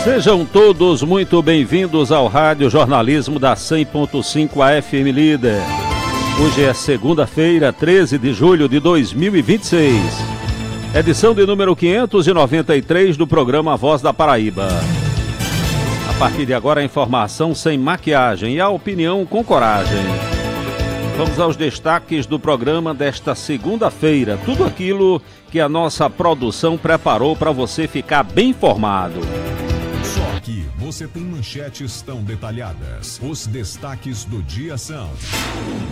Sejam todos muito bem-vindos ao Rádio Jornalismo da 100.5 AFM Líder. Hoje é segunda-feira, 13 de julho de 2026. Edição de número 593 do programa Voz da Paraíba. A partir de agora a informação sem maquiagem e a opinião com coragem. Vamos aos destaques do programa desta segunda-feira. Tudo aquilo que a nossa produção preparou para você ficar bem informado. Só aqui você tem manchetes tão detalhadas. Os destaques do dia são: